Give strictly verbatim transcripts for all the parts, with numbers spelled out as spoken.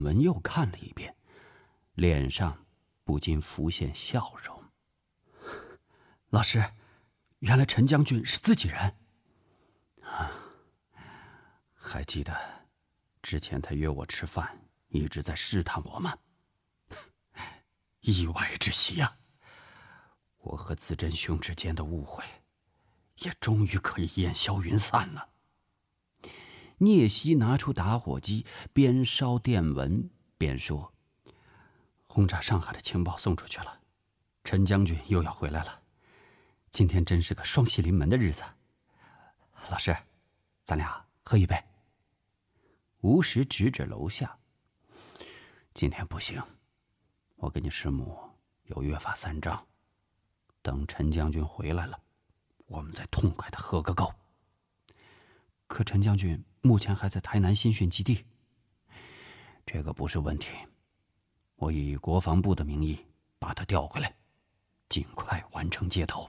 文又看了一遍，脸上不禁浮现笑容。老师，原来陈将军是自己人啊！还记得之前他约我吃饭，一直在试探我吗？意外之喜呀！我和子珍兄之间的误会，也终于可以烟消云散了。聂西拿出打火机，边烧电文边说：“轰炸上海的情报送出去了，陈将军又要回来了。今天真是个双喜临门的日子。老师，咱俩喝一杯。”吴石指指楼下：“今天不行，我跟你师母有约法三章，等陈将军回来了，我们再痛快的喝个够。可陈将军目前还在台南新训基地。这个不是问题，我以国防部的名义把他调回来，尽快完成接头。”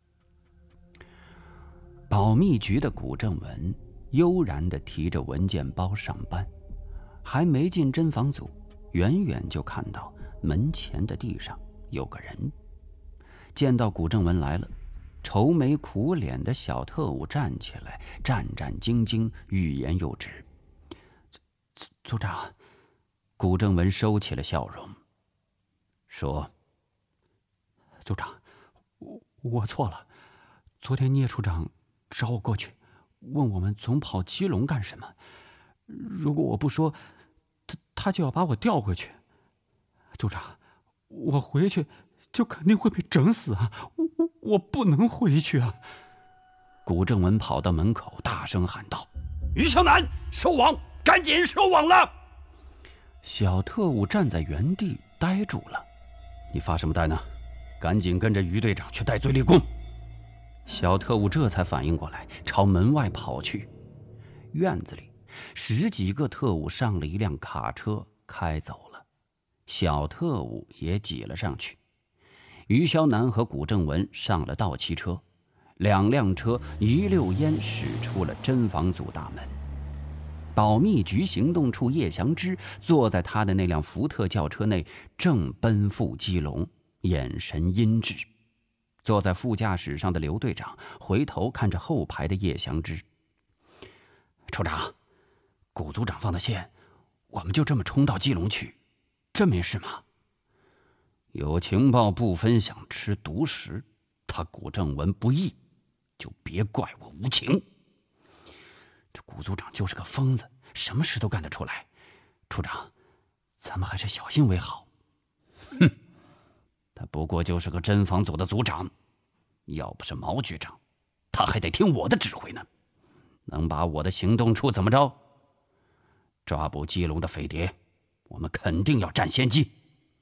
保密局的古正文悠然地提着文件包上班，还没进侦防组，远远就看到门前的地上有个人。见到古正文来了，愁眉苦脸的小特务站起来，战战兢兢，欲言又止。组长，古正文收起了笑容，说：“组长，我我错了。昨天聂处长找我过去，问我们总跑基隆干什么？如果我不说，他他就要把我调回去。组长，我回去就肯定会被整死啊！我我我不能回去啊！”古正文跑到门口，大声喊道：“于小南，收网！赶紧收网了！”小特务站在原地呆住了。“你发什么呆呢？赶紧跟着于队长去戴罪立功！”小特务这才反应过来，朝门外跑去。院子里，十几个特务上了一辆卡车，开走了。小特务也挤了上去。于肖南和古正文上了道奇车，两辆车一溜烟驶出了侦防组大门。保密局行动处叶祥之坐在他的那辆福特轿车内，正奔赴基隆，眼神阴鸷。坐在副驾驶上的刘队长回头看着后排的叶祥之：“处长，古组长放的线，我们就这么冲到基隆去，真没事吗？”“有情报不分享吃独食，他古正文不义，就别怪我无情。这古组长就是个疯子，什么事都干得出来。处长，咱们还是小心为好。”“哼，他不过就是个侦防组的组长，要不是毛局长，他还得听我的指挥呢。能把我的行动处怎么着？抓捕基隆的匪谍，我们肯定要占先机。”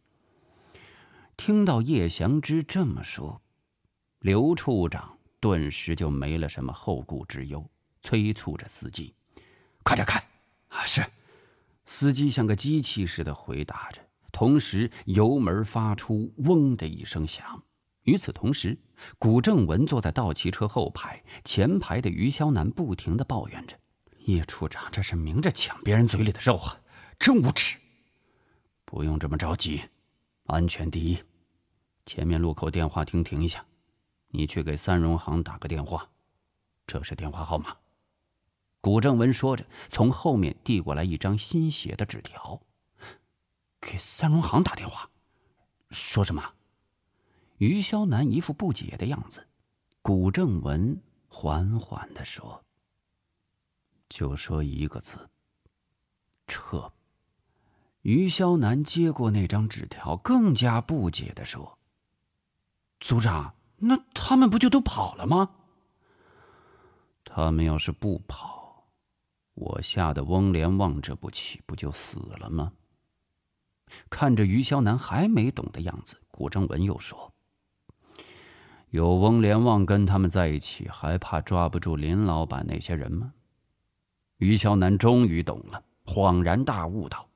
听到叶祥之这么说，刘处长顿时就没了什么后顾之忧，催促着司机：“快点开！”“啊，是。”司机像个机器似的回答着，同时油门发出嗡的一声响。与此同时，古正文坐在道奇车后排，前排的于肖南不停地抱怨着：“叶处长这是明着抢别人嘴里的肉啊，真无耻！”“不用这么着急，安全第一。前面路口电话亭停一下，你去给三荣行打个电话，这是电话号码。”古正文说着，从后面递过来一张新写的纸条。“给三荣行打电话？说什么？”于肖南一副不解的样子。古正文缓缓地说：“就说一个字，撤。”于肖南接过那张纸条，更加不解地说：“组长，那他们不就都跑了吗？”“他们要是不跑，我下的翁连旺这步棋不就死了吗？”看着于肖南还没懂的样子，古正文又说：“有翁连旺跟他们在一起，还怕抓不住林老板那些人吗？”于肖南终于懂了，恍然大悟道：“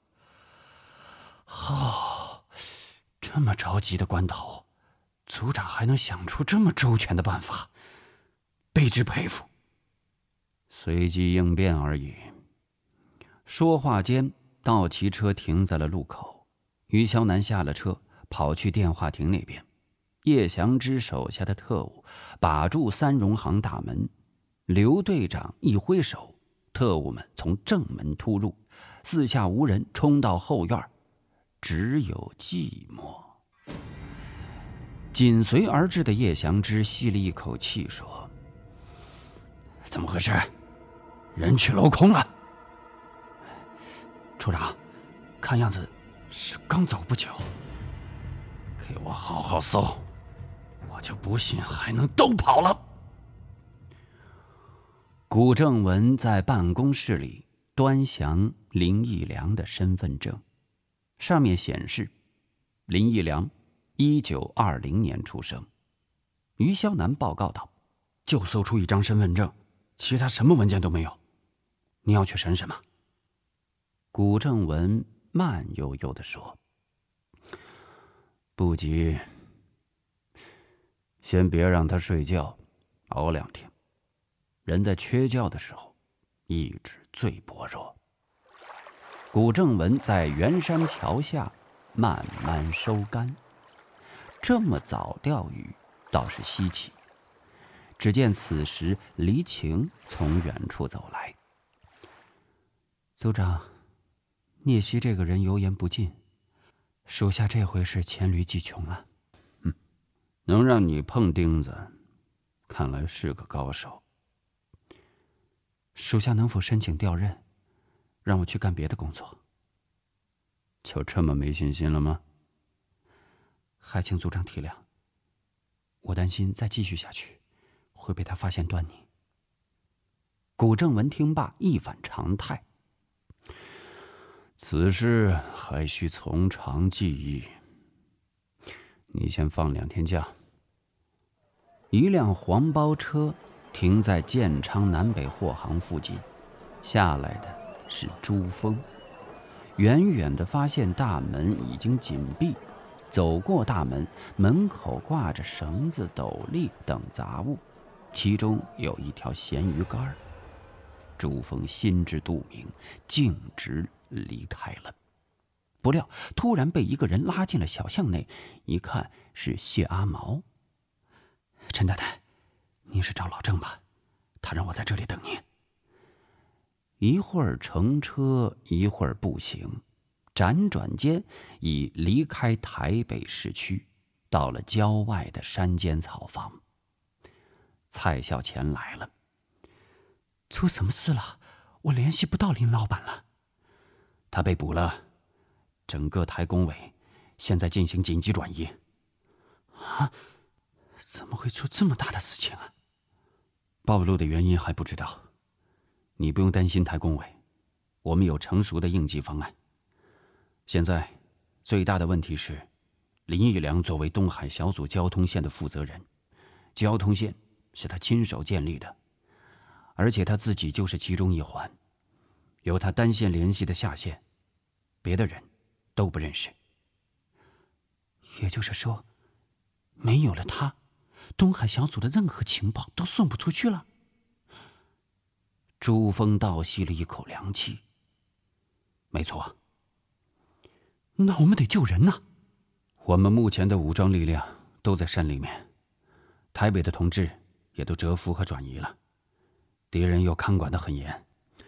哦，这么着急的关头，组长还能想出这么周全的办法，卑职佩服。”“随机应变而已。”说话间， 道奇车停在了路口，于肖南下了车，跑去电话亭那边。叶祥之手下的特务把住三荣行大门，刘队长一挥手，特务们从正门突入，四下无人，冲到后院，只有寂寞。紧随而至的叶祥之吸了一口气，说：“怎么回事？人去楼空了。”处长，看样子是刚走不久。给我好好搜，我就不信还能都跑了。古正文在办公室里端详林义良的身份证，上面显示林义良一九二零年出生。于肖南报告道：“就搜出一张身份证，其他什么文件都没有。你要去审审吗？”古正文慢悠悠地说：“不急，先别让他睡觉，熬两天。人在缺觉的时候，意志最薄弱。”古正文在圆山桥下慢慢收竿。这么早钓鱼倒是稀奇。只见此时黎晴从远处走来。“组长，聂西这个人油盐不进，属下这回是黔驴技穷啊。”“嗯，能让你碰钉子，看来是个高手。属下能否申请调任，让我去干别的工作？”“就这么没信心了吗？”“还请组长体谅，我担心再继续下去，会被他发现端倪。”古正文听罢一反常态：“此事还需从长计议。你先放两天假。”一辆黄包车停在建昌南北货行附近，下来的是朱峰。远远地发现大门已经紧闭，走过大门，门口挂着绳子、斗笠等杂物，其中有一条咸鱼竿。朱峰心知肚明，径直离开了。不料突然被一个人拉进了小巷内，一看是谢阿毛。“陈太太，您是找老郑吧？他让我在这里等您。”一会儿乘车，一会儿步行，辗转间已离开台北市区，到了郊外的山间草房。蔡孝乾来了。“出什么事了？我联系不到林老板了。”“他被捕了，整个台工委现在进行紧急转移。”“啊，怎么会出这么大的事情啊？”“暴露的原因还不知道。你不用担心台工委，我们有成熟的应急方案。现在最大的问题是，林义良作为东海小组交通线的负责人，交通线是他亲手建立的，而且他自己就是其中一环，有他单线联系的下线，别的人都不认识。”“也就是说，没有了他，东海小组的任何情报都送不出去了。”朱峰倒吸了一口凉气。“没错。”“那我们得救人呐！”“我们目前的武装力量都在山里面，台北的同志也都蛰伏和转移了，敌人又看管得很严。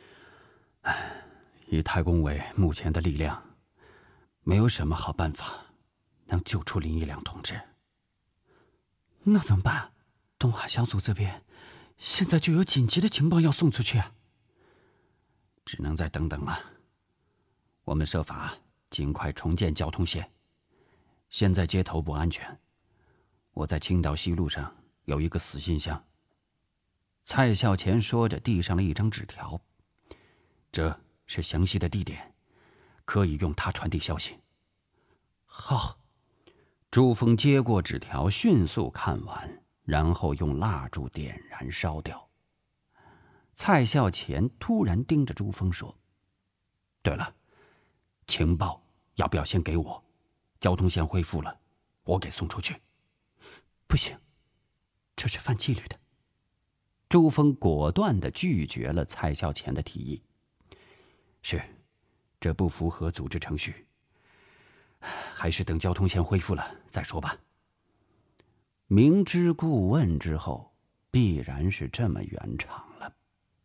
以台工委目前的力量，没有什么好办法能救出林义良同志。”“那怎么办？东海小组这边现在就有紧急的情报要送出去啊！”“只能再等等了。我们设法尽快重建交通线。现在街头不安全，我在青岛西路上有一个死信箱。”蔡孝乾说着递上了一张纸条，“这是详细的地点，可以用它传递消息。”“好。”朱峰接过纸条，迅速看完，然后用蜡烛点燃烧掉。蔡孝乾突然盯着朱峰说：“对了，情报要不要先给我？交通线恢复了，我给送出去。”“不行，这是犯纪律的。”朱峰果断地拒绝了蔡孝乾的提议。“是， 这不符合组织程序，还是等交通线恢复了再说吧。明知故问之后，必然是这么圆场了。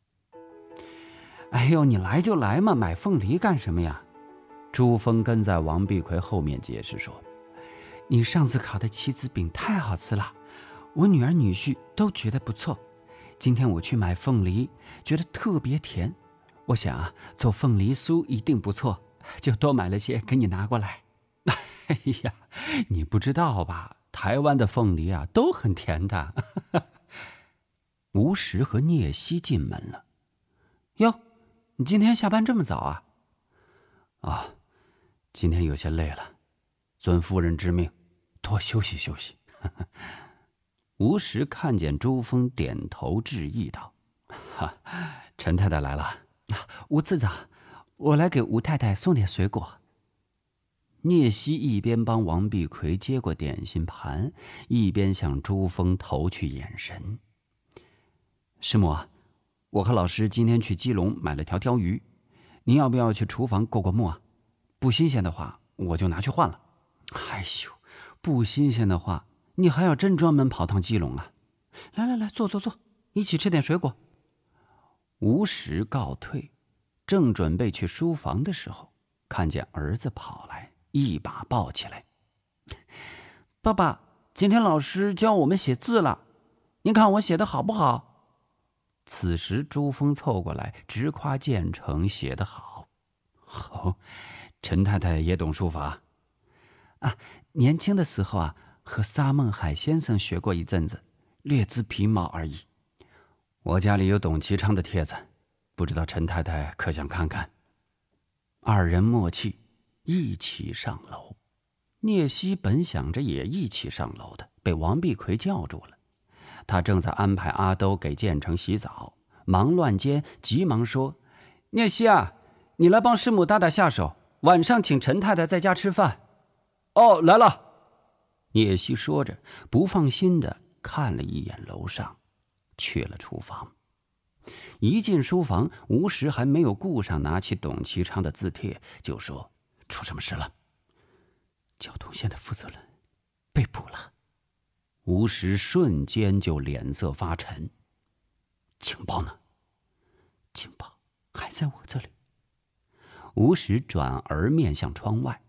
哎呦，你来就来嘛，买凤梨干什么呀？朱峰跟在王碧奎后面解释说：“你上次烤的棋子饼太好吃了，我女儿女婿都觉得不错。今天我去买凤梨，觉得特别甜，我想啊，做凤梨酥一定不错，就多买了些给你拿过来。”哎呀，你不知道吧？台湾的凤梨啊都很甜的。吴石和聂西进门了。哟，你今天下班这么早啊？啊，今天有些累了，遵夫人之命，多休息休息。吴石看见朱峰，点头致意道：“哈，陈太太来了。吴次长，我来给吴太太送点水果。”聂西一边帮王碧奎接过点心盘，一边向朱峰投去眼神。师母，我和老师今天去基隆买了条鲷鱼，您要不要去厨房过过目啊？不新鲜的话，我就拿去换了。哎呦，不新鲜的话，你还要真专门跑趟基隆啊？来来来，坐坐坐，一起吃点水果。吴石告退，正准备去书房的时候，看见儿子跑来，一把抱起来。爸爸，今天老师教我们写字了，您看我写的好不好？此时朱峰凑过来，直夸建成写得好。哦，陈太太也懂书法啊？年轻的时候啊，和沙孟海先生学过一阵子，略知皮毛而已。我家里有董其昌的帖子，不知道陈太太可想看看？二人默契，一起上楼。聂西本想着也一起上楼的，被王碧奎叫住了。他正在安排阿兜给建成洗澡，忙乱间急忙说：“聂西啊，你来帮师母打打下手，晚上请陈太太在家吃饭。”哦，来了。聂西说着，不放心的看了一眼楼上，去了厨房。一进书房，吴石还没有顾上拿起董其昌的字帖，就说：“出什么事了？”交通线的负责人被捕了。吴石瞬间就脸色发沉。情报呢？情报还在我这里。吴石转而面向窗外。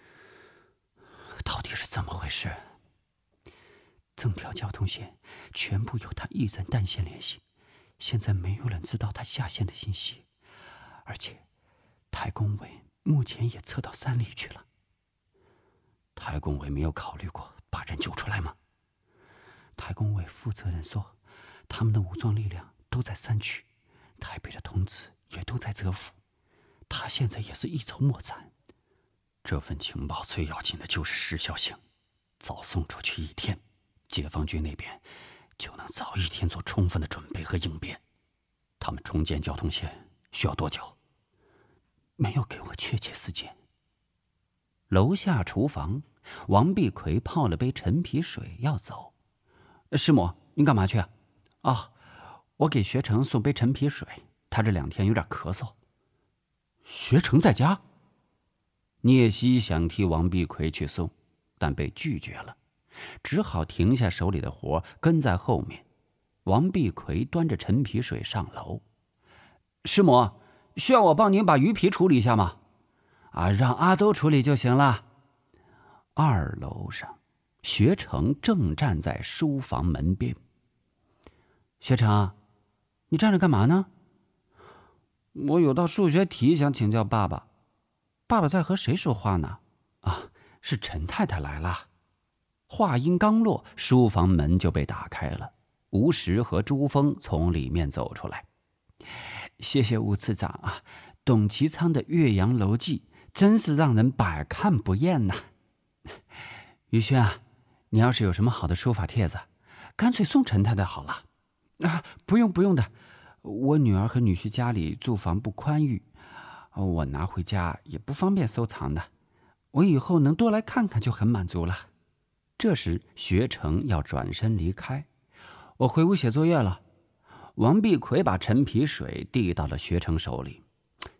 到底是怎么回事？整条交通线全部由他一人单线联系，现在没有人知道他下线的信息，而且台工委目前也撤到山里去了。台工委没有考虑过把人救出来吗？台工委负责人说，他们的武装力量都在山区，台北的同志也都在浙府，他现在也是一筹莫展。这份情报最要紧的就是时效性，早送出去一天，解放军那边就能早一天做充分的准备和应变。他们重建交通线需要多久？没有给我确切时间。楼下厨房，王碧奎泡了杯陈皮水要走。师母，您干嘛去啊？哦，我给学成送杯陈皮水，他这两天有点咳嗽。学成在家？聂西想替王碧奎去送，但被拒绝了，只好停下手里的活，跟在后面。王碧奎端着陈皮水上楼。师母，需要我帮您把鱼皮处理一下吗？啊，让阿兜处理就行了。二楼上，学成正站在书房门边。学成，你站着干嘛呢？我有道数学题想请教爸爸。爸爸在和谁说话呢？啊，是陈太太来了。话音刚落，书房门就被打开了，吴石和朱峰从里面走出来。谢谢吴次长啊，董其昌的《岳阳楼记》真是让人百看不厌呐。于轩啊，你要是有什么好的书法帖子，干脆送陈太太好了。啊，不用不用的，我女儿和女婿家里住房不宽裕，我拿回家也不方便收藏的，我以后能多来看看就很满足了。这时学成要转身离开，我回屋写作业了。王碧奎把陈皮水递到了学成手里。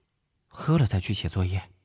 喝了再去写作业。